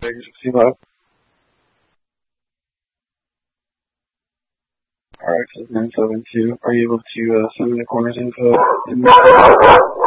Vegas 65. Alright, so 972. Are you able to send me the corners info?